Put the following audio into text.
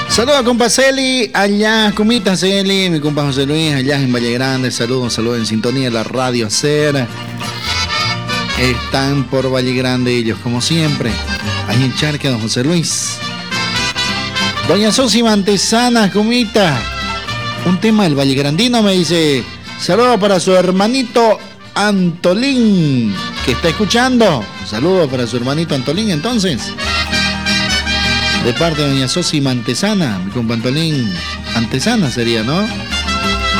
Saludos, compa Celi, allá, comita Celi, mi compa José Luis, allá en Valle Grande. Saludos en sintonía de la radio Hacer. Están por Valle Grande ellos, como siempre. Ahí en Charque, don José Luis. Doña Sosi Mantesana, comita. Un tema del Valle Grandino me dice. Saludos para su hermanito Antolín, que está escuchando. Saludos para su hermanito Antolín, entonces. De parte de doña Sosi Mantesana, mi compa Antolín. Antesana sería, ¿no?